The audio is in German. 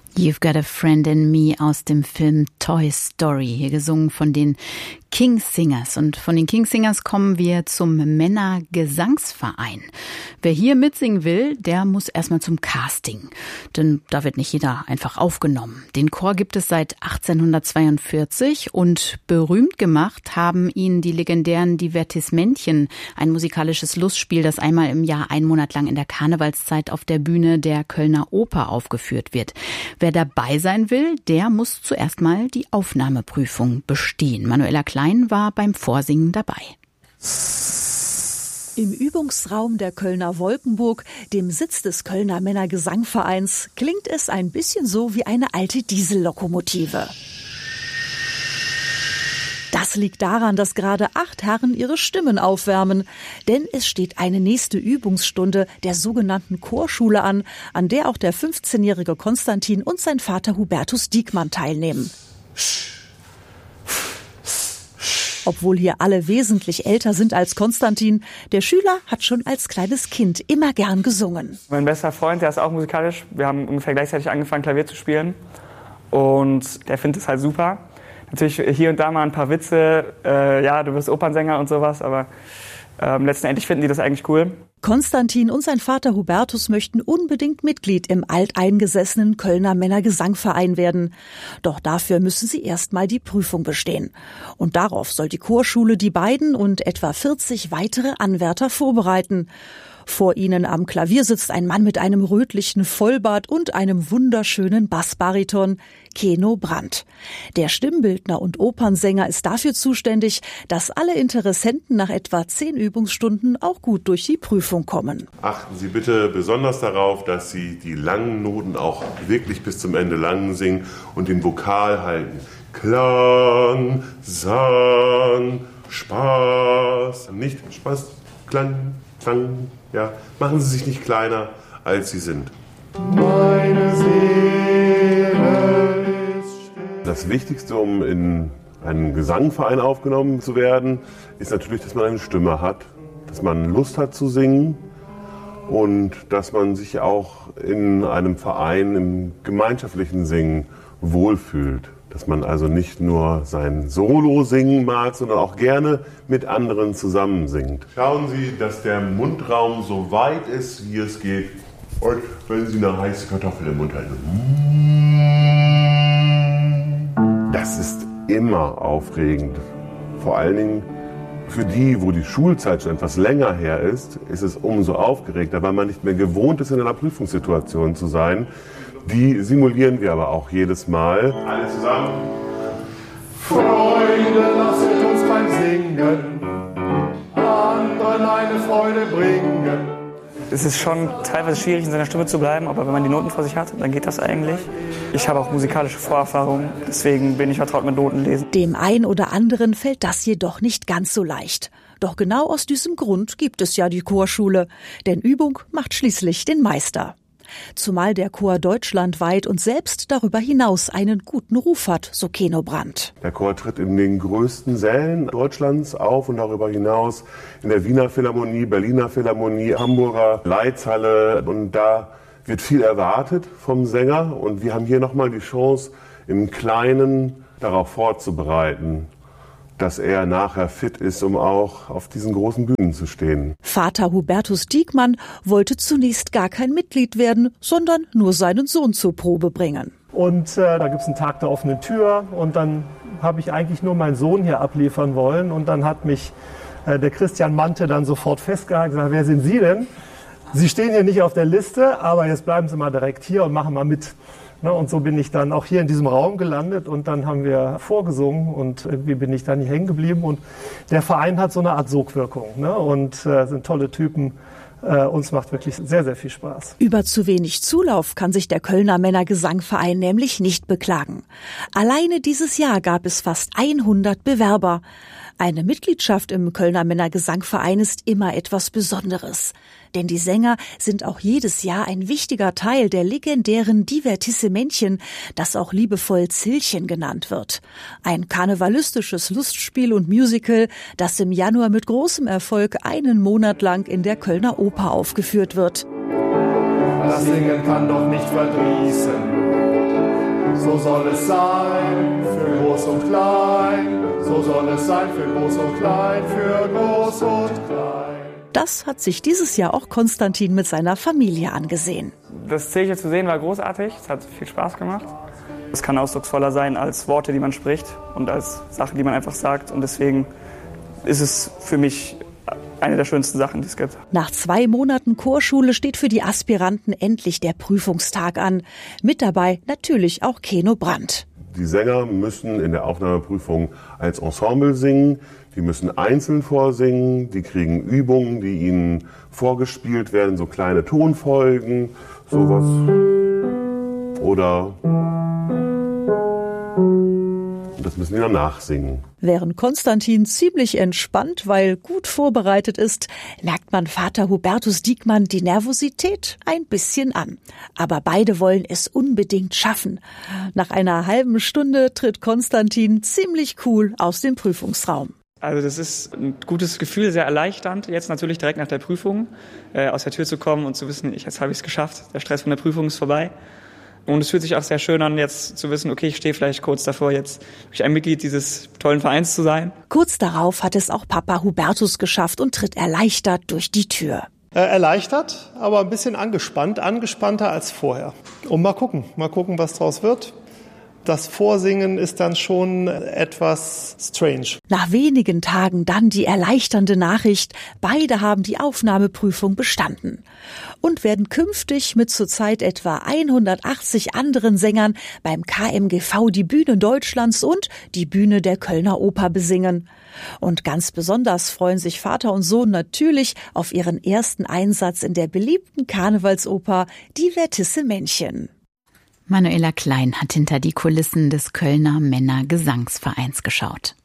You've Got a Friend in Me aus dem Film Toy Story, hier gesungen von den Kingsingers. Und von den Kingsingers kommen wir zum Männergesangsverein. Wer hier mitsingen will, der muss erstmal zum Casting. Denn da wird nicht jeder einfach aufgenommen. Den Chor gibt es seit 1842 und berühmt gemacht haben ihn die legendären Divertismentchen, ein musikalisches Lustspiel, das einmal im Jahr 1 Monat lang in der Karnevalszeit auf der Bühne der Kölner Oper aufgeführt wird. Wer dabei sein will, der muss zuerst mal die Aufnahmeprüfung bestehen. Manuela Klein war beim Vorsingen dabei. Im Übungsraum der Kölner Wolkenburg, dem Sitz des Kölner Männergesangvereins, klingt es ein bisschen so wie eine alte Diesellokomotive. Das liegt daran, dass gerade 8 Herren ihre Stimmen aufwärmen. Denn es steht eine nächste Übungsstunde der sogenannten Chorschule an der auch der 15-jährige Konstantin und sein Vater Hubertus Diekmann teilnehmen. Obwohl hier alle wesentlich älter sind als Konstantin, der Schüler hat schon als kleines Kind immer gern gesungen. Mein bester Freund, der ist auch musikalisch. Wir haben ungefähr gleichzeitig angefangen, Klavier zu spielen. Und der findet es halt super. Natürlich hier und da mal ein paar Witze, ja, du wirst Opernsänger und sowas, aber letztendlich finden die das eigentlich cool. Konstantin und sein Vater Hubertus möchten unbedingt Mitglied im alteingesessenen Kölner Männergesangverein werden. Doch dafür müssen sie erst mal die Prüfung bestehen. Und darauf soll die Chorschule die beiden und etwa 40 weitere Anwärter vorbereiten. Vor ihnen am Klavier sitzt ein Mann mit einem rötlichen Vollbart und einem wunderschönen Bassbariton, Keno Brandt. Der Stimmbildner und Opernsänger ist dafür zuständig, dass alle Interessenten nach etwa 10 Übungsstunden auch gut durch die Prüfung kommen. Achten Sie bitte besonders darauf, dass Sie die langen Noten auch wirklich bis zum Ende lang singen und den Vokal halten. Klang, Sang, Spaß. Nicht Spaß, Klang, Sang. Ja, machen Sie sich nicht kleiner, als Sie sind. Meine Seele ist still. Das Wichtigste, um in einen Gesangverein aufgenommen zu werden, ist natürlich, dass man eine Stimme hat, dass man Lust hat zu singen und dass man sich auch in einem Verein im gemeinschaftlichen Singen wohlfühlt. Dass man also nicht nur sein Solo singen mag, sondern auch gerne mit anderen zusammen singt. Schauen Sie, dass der Mundraum so weit ist, wie es geht. Und wenn Sie eine heiße Kartoffel im Mund halten. Das ist immer aufregend. Vor allen Dingen für die, wo die Schulzeit schon etwas länger her ist es umso aufgeregter, weil man nicht mehr gewohnt ist, in einer Prüfungssituation zu sein. Die simulieren wir aber auch jedes Mal. Alle zusammen. Freunde, lasset uns beim Singen anderen eine Freude bringen. Es ist schon teilweise schwierig, in seiner Stimme zu bleiben, aber wenn man die Noten vor sich hat, dann geht das eigentlich. Ich habe auch musikalische Vorerfahrung, deswegen bin ich vertraut mit Notenlesen. Dem einen oder anderen fällt das jedoch nicht ganz so leicht. Doch genau aus diesem Grund gibt es ja die Chorschule, denn Übung macht schließlich den Meister. Zumal der Chor deutschlandweit und selbst darüber hinaus einen guten Ruf hat, so Keno Brandt. Der Chor tritt in den größten Sälen Deutschlands auf und darüber hinaus in der Wiener Philharmonie, Berliner Philharmonie, Hamburger Leitzhalle. Und da wird viel erwartet vom Sänger und wir haben hier nochmal die Chance, im Kleinen darauf vorzubereiten, dass er nachher fit ist, um auch auf diesen großen Bühnen zu stehen. Vater Hubertus Diekmann wollte zunächst gar kein Mitglied werden, sondern nur seinen Sohn zur Probe bringen. Und da gibt es einen Tag der offenen Tür und dann habe ich eigentlich nur meinen Sohn hier abliefern wollen und dann hat mich der Christian Mante dann sofort festgehalten und gesagt, wer sind Sie denn? Sie stehen hier nicht auf der Liste, aber jetzt bleiben Sie mal direkt hier und machen mal mit. Und so bin ich dann auch hier in diesem Raum gelandet und dann haben wir vorgesungen und irgendwie bin ich dann hier hängen geblieben und der Verein hat so eine Art Sogwirkung und sind tolle Typen. Uns macht wirklich sehr, sehr viel Spaß. Über zu wenig Zulauf kann sich der Kölner Männergesangverein nämlich nicht beklagen. Alleine dieses Jahr gab es fast 100 Bewerber. Eine Mitgliedschaft im Kölner Männergesangverein ist immer etwas Besonderes. Denn die Sänger sind auch jedes Jahr ein wichtiger Teil der legendären Divertissementchen, das auch liebevoll Zillchen genannt wird. Ein karnevalistisches Lustspiel und Musical, das im Januar mit großem Erfolg 1 Monat lang in der Kölner Oper aufgeführt wird. Das Singen kann doch nicht verdrießen. So soll es sein für Groß und Klein. So soll es sein für Groß und Klein, für Groß und Klein. Das hat sich dieses Jahr auch Konstantin mit seiner Familie angesehen. Das Zehnchen zu sehen war großartig, es hat viel Spaß gemacht. Es kann ausdrucksvoller sein als Worte, die man spricht und als Sachen, die man einfach sagt. Und deswegen ist es für mich eine der schönsten Sachen, die es gibt. Nach 2 Monaten Chorschule steht für die Aspiranten endlich der Prüfungstag an. Mit dabei natürlich auch Keno Brandt. Die Sänger müssen in der Aufnahmeprüfung als Ensemble singen. Die müssen einzeln vorsingen. Die kriegen Übungen, die ihnen vorgespielt werden, so kleine Tonfolgen, sowas. Oder das müssen die dann nachsingen. Während Konstantin ziemlich entspannt, weil gut vorbereitet ist, merkt man Vater Hubertus Diekmann die Nervosität ein bisschen an. Aber beide wollen es unbedingt schaffen. Nach einer halben Stunde tritt Konstantin ziemlich cool aus dem Prüfungsraum. Also das ist ein gutes Gefühl, sehr erleichternd, jetzt natürlich direkt nach der Prüfung aus der Tür zu kommen und zu wissen, jetzt habe ich es geschafft, der Stress von der Prüfung ist vorbei. Und es fühlt sich auch sehr schön an, jetzt zu wissen, okay, ich stehe vielleicht kurz davor, jetzt ein Mitglied dieses tollen Vereins zu sein. Kurz darauf hat es auch Papa Hubertus geschafft und tritt erleichtert durch die Tür. Erleichtert, aber ein bisschen angespannt, angespannter als vorher. Und mal gucken, was draus wird. Das Vorsingen ist dann schon etwas strange. Nach wenigen Tagen dann die erleichternde Nachricht, beide haben die Aufnahmeprüfung bestanden und werden künftig mit zurzeit etwa 180 anderen Sängern beim KMGV die Bühne Deutschlands und die Bühne der Kölner Oper besingen. Und ganz besonders freuen sich Vater und Sohn natürlich auf ihren ersten Einsatz in der beliebten Karnevalsoper Die Vertisse-Männchen. Manuela Klein hat hinter die Kulissen des Kölner Männergesangsvereins geschaut.